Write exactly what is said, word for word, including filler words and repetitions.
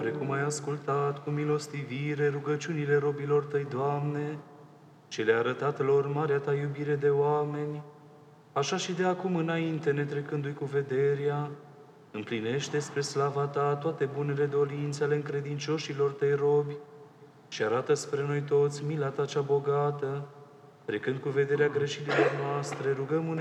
precum ai ascultat cu milostivire rugăciunile robilor tăi, Doamne, și le-a arătat lor marea ta iubire de oameni, așa și de acum înainte, netrecându-i cu vederea, împlinește spre slava ta toate bunele dorințe ale încredincioșilor tăi robi și arată spre noi toți mila ta cea bogată, trecând cu vederea greșelilor noastre, rugăm